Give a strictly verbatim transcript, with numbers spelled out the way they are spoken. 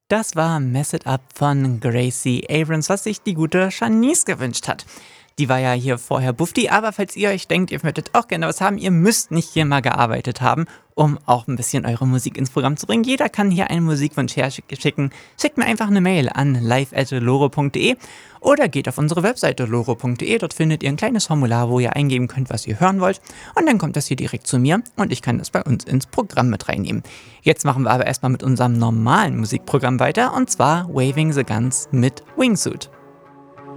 Das war Mess It Up von Gracie Abrams, was sich die gute Shanice gewünscht hat. Die war ja hier vorher Bufti, aber falls ihr euch denkt, ihr möchtet auch gerne was haben, ihr müsst nicht hier mal gearbeitet haben, um auch ein bisschen eure Musik ins Programm zu bringen. Jeder kann hier einen Musikwunsch herschicken. Schickt mir einfach eine Mail an live at loro punkt de oder geht auf unsere Webseite loro punkt de. Dort findet ihr ein kleines Formular, wo ihr eingeben könnt, was ihr hören wollt. Und dann kommt das hier direkt zu mir und ich kann das bei uns ins Programm mit reinnehmen. Jetzt machen wir aber erstmal mit unserem normalen Musikprogramm weiter und zwar Waving the Guns mit Wingsuit.